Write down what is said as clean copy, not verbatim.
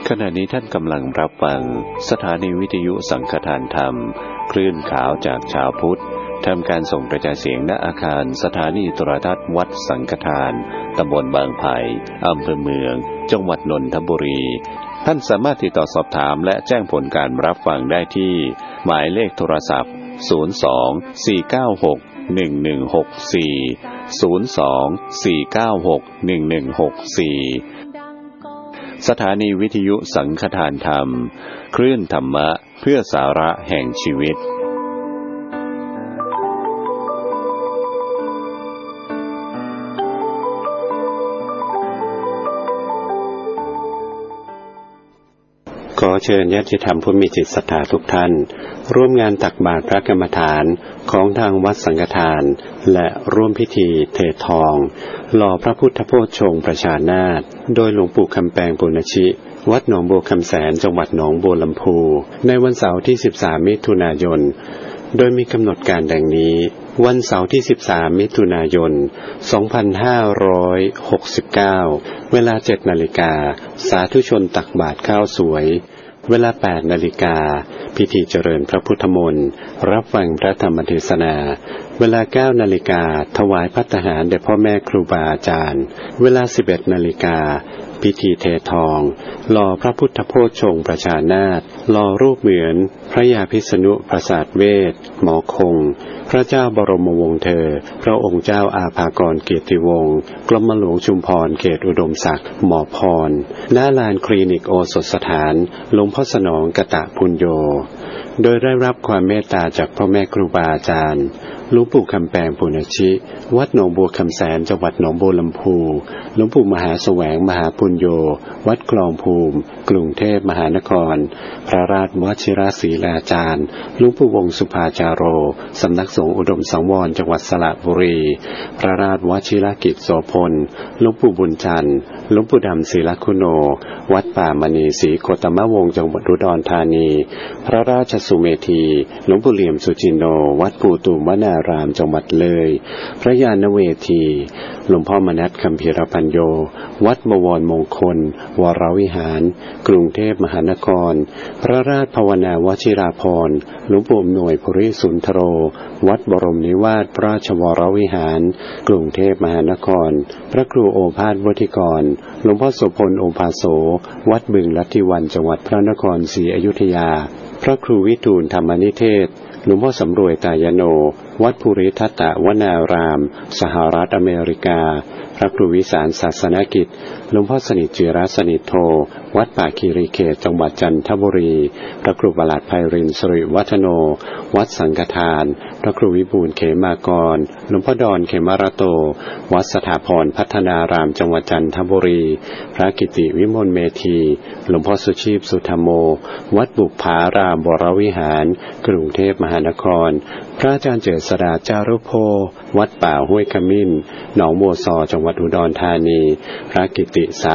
ขณะนี้ท่านกำลังรับฟังสถานีวิทยุสังฆทานธรรมคลื่นขาวจากชาวพุทธทำการส่งกระจายเสียงณอาคารสถานีโทรทัศน์วัดสังฆทานตำบลบางไผ่อำเภอเมืองจังหวัดนนทบุรีท่านสามารถติดต่อสอบถามและแจ้งผลการรับฟังได้ที่หมายเลขโทรศัพท์02-496-1164 สถานีวิทยุสังฆทานธรรมคลื่นธรรมะเพื่อสาระแห่งชีวิตขอเชิญญาติธรรมผู้มีจิตศรัทธาทุกท่านร่วมงานตักบาตรพระกรรมฐานของทางวัดสังฆทานและร่วมพิธีเททองหล่อพระพุทธโพธิ์ชงประชานาถโดยหลวงปู่คำแปงปุณชิวัดหนองบัวคำแสนจังหวัดหนองบัวลำพูในวันเสาร์ที่13มิถุนายนโดยมีกำหนดการดังนี้วันเสาร์ที่13มิถุนายน2569เวลา 7:00 น.สาธุชนตักบาตรข้าวสวยเวลา 8:00 น.พิธีเจริญพระพุทธมนต์รับฟังพระธรรมเทศนาเวลา 9:00 น.ถวายภัตตาหารแด่พ่อแม่ครูบาอาจารย์เวลา 11:00 น.พิธีเททองหล่อพระพุทธโพธิ์ชงประชานาถหล่อรูปเหมือนพระยาพิษณุปราสาทเวทหมอคงพระเจ้าบรมวงศ์เธอพระองค์เจ้าอาภากรเกียรติวงศ์กรมหลวงชุมพรเขตอุดมศักดิ์หมอพรณลานคลินิกโอสถสถานหลวงพ่อสนองกตปุญโญโดยได้รับความเมตตาจากพ่อแม่ครูบาอาจารย์หลวงปู่คำแปงปุณชิวัดหนองบัวคำแสนจังหวัดหนองบัวลำพูหลวงปู่มหาแสวงมหาปุญโญวัดคลองภูมิกรุงเทพมหานครพระราชวชิรศรีลาจารย์หลวงปู่วงศ์สุภาจาโรสำนักสงฆ์อุดมสังวรจังหวัดสระบุรีพระราชวชิรกิจโสพลหลวงปู่บุญจันทร์หลวงปู่ดำศิลคุโนวัดป่ามณีศรีโคตมวงศ์จังหวัดอุดรธานีพระราชสุเมธีหลวงปู่เหลี่ยมสุจินโนวัดกู่ตูมวนารามจังหวัดเลยพระญาณเวทีหลวงพ่อมนัสคัมภีรปัญโยวัดบวรมงคลวรวิหารกรุงเทพมหานครพระราชภาวนาวชิราภรณ์หลวงปู่หน่วยภริสุนทโรวัดบรมนิวาสราชวรวิหารกรุงเทพมหานครพระครูโอภาสวุฒิกรหลวงพ่อโสพลโอภาโสวัดบึงลัทธิวันจังหวัดพระนครศรีอยุธยาพระครูวิทูลธรรมนิเทศหลวงพ่อสำรวยตายโนวัดภูริทัตตวนารามสหรัฐอเมริกาพระครูวิสารศาสนกิจหลวงพ่อสนิทจิรสนิทโธวัดป่าคีรีเขตจังหวัดจันทบุรีพระครูประหลัดไพรินทร์สิริวัฒโนวัดสังฆทานพระครูวิบูลย์เขมากรหลวงพ่อดอนเขมรโตวัดสถาพรพัฒนารามจังหวัดจันทบุรีพระกิติวิมลเมธีหลวงพ่อสุชีพสุธรรมโมวัดบุพารามวรวิหารกรุงเทพมหานครพระอาจารย์เจษฎาจารุโพวัดป่าห้วยขมิ้นหนองบัวซอจังหวัดอุดรธานีพระกิติสา